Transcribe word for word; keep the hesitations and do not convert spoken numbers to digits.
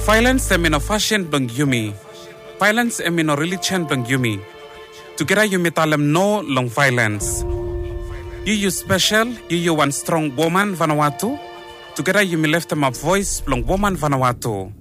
Violence em ino fashion bang yumi. Violence em ino religion bang yumi. Together yumi talem no long violence. You you special, you you one strong woman Vanuatu. Together yumi left them a voice long woman Vanuatu.